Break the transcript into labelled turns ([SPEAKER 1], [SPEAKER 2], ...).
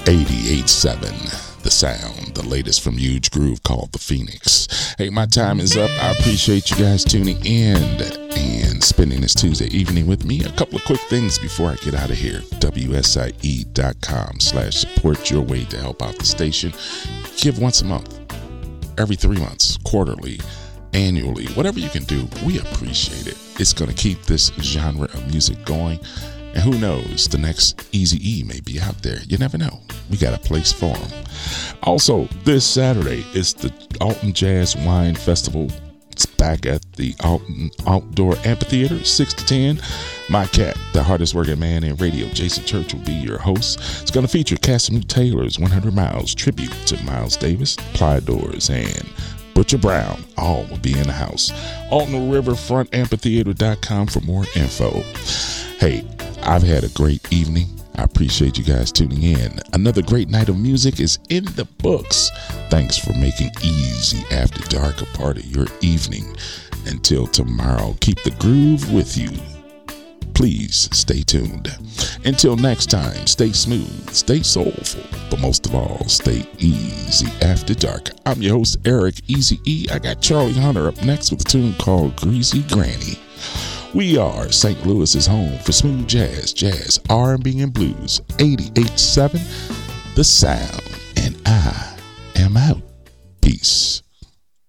[SPEAKER 1] 88.7 The Sound, the latest from Huge Groove called The Phoenix. Hey, my time is up. I appreciate you guys tuning in and spending this Tuesday evening with me. A couple of quick things before I get out of here. WSIE.com/support your way to help out the station. Give once a month, every 3 months, quarterly, annually, whatever you can do. We appreciate it. It's going to keep this genre of music going. And who knows, the next Eazy-E may be out there. You never know. We got a place for them. Also, this Saturday is the Alton Jazz Wine Festival. It's back at the Alton Outdoor Amphitheater, 6 to 10. My cat, the hardest working man in radio, Jason Church, will be your host. It's going to feature Casimir Taylor's 100 Miles tribute to Miles Davis, Clyde Doors, and Butcher Brown. All will be in the house. AltonRiverFrontAmphitheater.com for more info. Hey, I've had a great evening. I appreciate you guys tuning in. Another great night of music is in the books. Thanks for making Easy After Dark a part of your evening. Until tomorrow, keep the groove with you. Please stay tuned. Until next time, stay smooth, stay soulful, but most of all, stay easy after dark. I'm your host, Eric Eazy-E. I got Charlie Hunter up next with a tune called Greasy Granny. We are St. Louis's home for smooth jazz, R&B, and blues. 88.7 The Sound. And I am out. Peace.